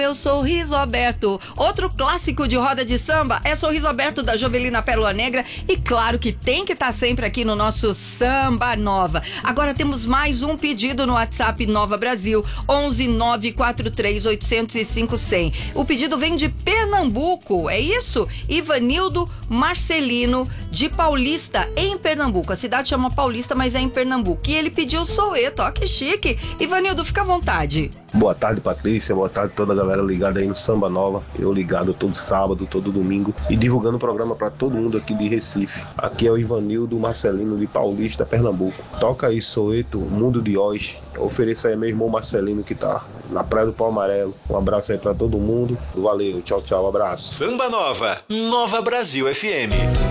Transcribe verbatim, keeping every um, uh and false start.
Meu sorriso aberto. Outro clássico de roda de samba é Sorriso Aberto da Jovelina Pérola Negra e claro que tem que estar sempre aqui no nosso Samba Nova. Agora temos mais um pedido no WhatsApp Nova Brasil, onze nove quatro três oito zero cinco zero zero. O pedido vem de Pernambuco, é isso? Ivanildo Marcelino de Paulista, em Pernambuco. A cidade chama Paulista, mas é em Pernambuco. E ele pediu Soweto, ó que chique. Ivanildo, fica à vontade. Boa tarde, Patrícia. Boa tarde toda a galera ligada aí no Samba Nova. Eu ligado todo sábado, todo domingo e divulgando o programa para todo mundo aqui de Recife. Aqui é o Ivanildo Marcelino de Paulista, Pernambuco. Toca aí Soweto, Mundo de Oz. Ofereça aí meu irmão Marcelino que tá na Praia do Pau Amarelo. Um abraço aí para todo mundo. Valeu, tchau, tchau, um abraço. Samba Nova, Nova Brasil F M.